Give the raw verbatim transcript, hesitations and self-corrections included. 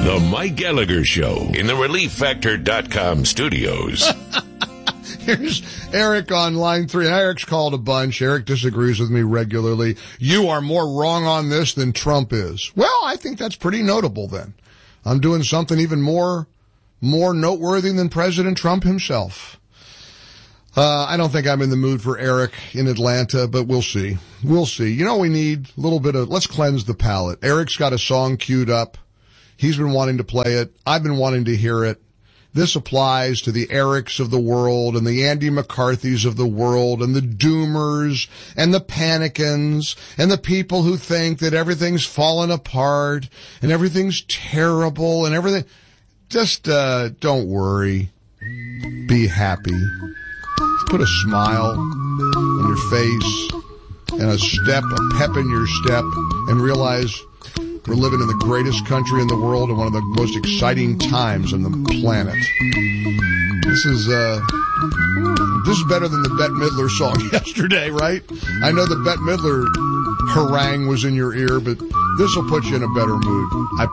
The Mike Gallagher Show in the relief factor dot com studios. Here's Eric on line three. Eric's called a bunch. Eric disagrees with me regularly. You are more wrong on this than Trump is. Well, I think that's pretty notable then. I'm doing something even more, more noteworthy than President Trump himself. Uh, I don't think I'm in the mood for Eric in Atlanta, but we'll see. We'll see. You know, we need a little bit of, let's cleanse the palate. Eric's got a song queued up. He's been wanting to play it. I've been wanting to hear it. This applies to the Erics of the world and the Andy McCarthys of the world and the doomers and the panicans and the people who think that everything's fallen apart and everything's terrible and everything. Just, uh, don't worry. Be happy. Put a smile on your face and a step, a pep in your step, and realize we're living in the greatest country in the world and one of the most exciting times on the planet. This is, uh, this is better than the Bette Midler song yesterday, right? I know the Bette Midler harangue was in your ear, but this will put you in a better mood. I